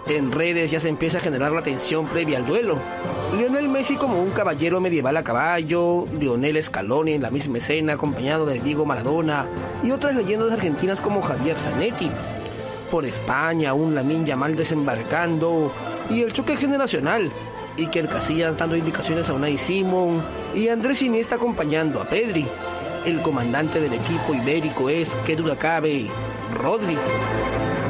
En redes ya se empieza a generar la tensión previa al duelo. Lionel Messi como un caballero medieval a caballo, Lionel Scaloni en la misma escena acompañado de Diego Maradona y otras leyendas argentinas como Javier Zanetti. Por España, un Lamine Yamal desembarcando y el choque generacional. Iker Casillas dando indicaciones a Unai Simón y Andrés Iniesta acompañando a Pedri. El comandante del equipo ibérico es, qué duda cabe, Rodri.